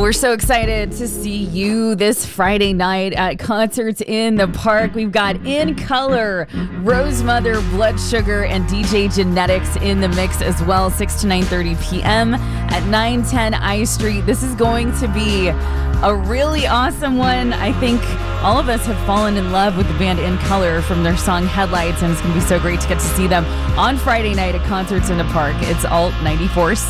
We're so excited to see you this Friday night at Concerts in the Park. We've got In Color, Rosemother, Blood Sugar, and DJ Genetics in the mix as well, 6 to 9:30 p.m. at 910 I Street. This is going to be a really awesome one. I think all of us have fallen in love with the band In Color from their song Headlights, and it's going to be so great to get to see them on Friday night at Concerts in the Park. It's Alt 94.7.